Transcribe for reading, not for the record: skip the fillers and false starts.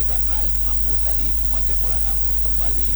Declan Rice mampu tadi menguasai bola namun kembali